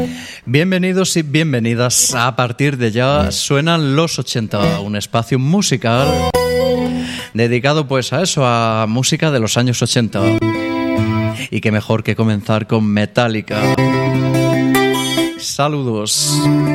Bienvenidos y bienvenidas. A partir de ya suenan los 80, un espacio musical dedicado pues a eso, a música de los años 80. Y qué mejor que comenzar con Metallica. Saludos.